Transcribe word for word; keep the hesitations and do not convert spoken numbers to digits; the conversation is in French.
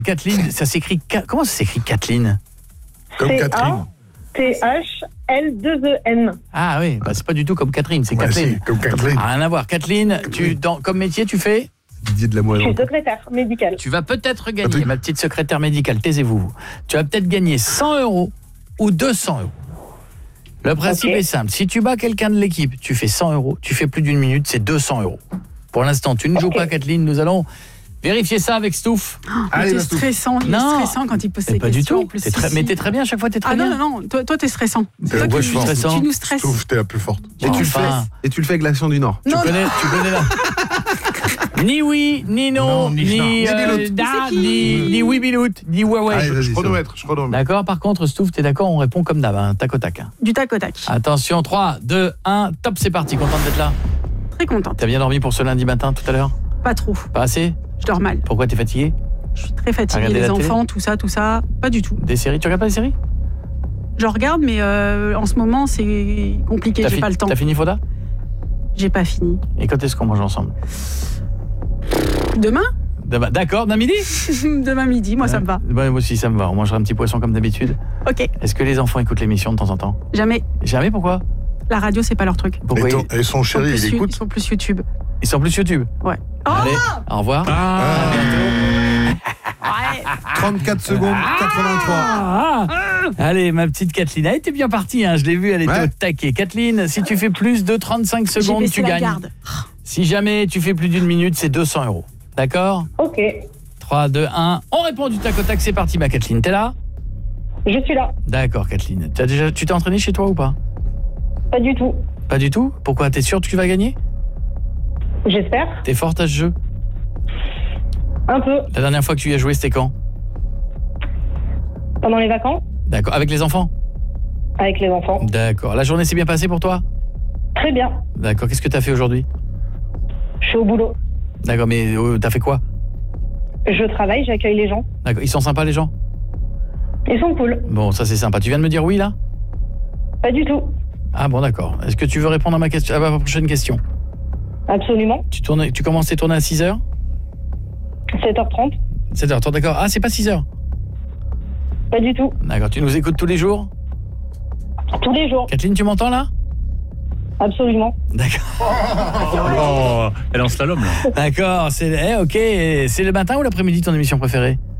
Kathleen, ça s'écrit... Comment ça s'écrit Kathleen? Comme Catherine. T H L deux E N. Ah oui, bah c'est pas du tout comme Catherine, c'est Ouais, Kathleen. si, comme Kathleen. Ah, rien à voir. Kathleen, tu, dans, comme métier, tu fais? Didier de la Je Moelle. suis secrétaire médicale. Tu vas peut-être gagner, Attends. ma petite secrétaire médicale, taisez-vous. Tu vas peut-être gagner cent euros ou deux cents euros. Le principe Ok. est simple. Si tu bats quelqu'un de l'équipe, tu fais cent euros. Tu fais plus d'une minute, c'est deux cents euros. Pour l'instant, tu ne joues Ok. pas, Kathleen. Nous allons vérifier ça avec Stouff. Allez, C'est Bastouf. stressant, il est Non. stressant quand il pose Mais ces pas du questions. tout. en plus, T'es si, très, si. mais t'es très bien, à chaque fois, t'es très Ah non, bien. non, non, toi, toi t'es stressant. C'est Toi, moi, tu, je suis stressant. tu nous stresses. Sauf t'es la plus forte. Et tu, le fais, Enfin. et tu le fais avec l'action du Nord. Tu Non, connais, tu connais là. Ni oui, ni non, Non, ni ni non. euh, Ni biloute. da, C'est qui ni, ni oui biloute, ni ouais ouais. Allez, vas-y, je c'est chronomètre, je chronomètre. D'accord, par contre, Stouff, t'es d'accord, on répond comme d'hab, hein, tac au tac. hein. Du tac au tac. Attention, trois, deux, un, top, c'est parti. Contente d'être là? Très contente. T'as bien dormi pour ce lundi matin tout à l'heure? Pas trop. Pas assez? Je dors mal. Pourquoi t'es fatigué? Je suis très fatiguée. Regardez Les la télé enfants, tout ça, tout ça. Pas du tout. Des séries? Tu regardes pas les séries? Je regarde, mais euh, en ce moment, c'est compliqué. T'as J'ai fi- pas le temps. T'as fini Foda? J'ai pas fini. Et quand est-ce qu'on mange ensemble? Demain Demain. D'accord, demain midi? Demain midi, moi, ça me va. Bah, moi aussi, ça me va. On mangera un petit poisson comme d'habitude. Ok. Est-ce que les enfants écoutent l'émission de temps en temps? Jamais. Jamais, pourquoi? La radio, c'est pas leur truc. Pourquoi Et, ils... ton- et son Ils sont, chéri, plus, il su- écoute. ils sont plus YouTube. ils sont plus YouTube? Ouais. Oh Allez, au revoir. Ah. Ouais. trente-quatre secondes, quatre-vingt-trois. Ah, ah. Allez, ma petite Kathleen, elle était bien partie, hein, je l'ai vue, elle était Ouais. au taquet. Kathleen, si tu fais plus de trente-cinq J'ai secondes, baissé tu la gagnes. garde. Si jamais tu fais plus d'une minute, c'est deux cents euros. D'accord? Ok, trois, deux, un. On répond du tac au tac, c'est parti, ma Kathleen. T'es là? je suis là. D'accord, Kathleen. T'as déjà, tu t'es entraînée chez toi ou pas? Pas du tout. Pas du tout? Pourquoi? T'es sûre que tu vas gagner? J'espère. T'es forte à ce jeu? Un peu. La dernière fois que tu y as joué, c'était quand? Pendant les vacances, D'accord. Avec les enfants? avec les enfants. D'accord. La journée s'est bien passée pour toi? Très bien. D'accord. Qu'est-ce que t'as fait aujourd'hui? Je suis au boulot. D'accord, mais euh, t'as fait quoi? Je travaille, j'accueille les gens. D'accord. Ils sont sympas, les gens? Ils sont cool. Bon, ça c'est sympa. Tu viens de me dire oui, là? Pas du tout. Ah bon, d'accord. Est-ce que tu veux répondre à ma, question, à ma prochaine question? Absolument. Tu, tournes, tu commences tes tournées à six heures? sept heures trente. sept heures, d'accord. Ah, c'est pas six heures? Pas du tout. D'accord. Tu nous écoutes tous les jours? Tous les jours. Kathleen, tu m'entends là? Absolument. Oh, elle est en slalom là. D'accord. C'est, eh, ok. C'est le matin ou l'après-midi ton émission préférée?